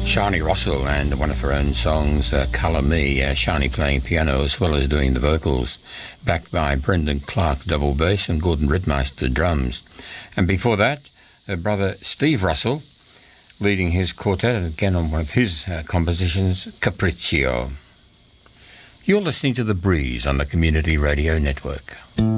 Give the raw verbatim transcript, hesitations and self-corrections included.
Shani Russell and one of her own songs, uh, Colour Me, uh, Shani playing piano as well as doing the vocals, backed by Brendan Clark double bass and Gordon Rittmeister drums. And before that, her brother Steve Russell leading his quartet, again on one of his uh, compositions, Capriccio. You're listening to The Breeze on the Community Radio Network.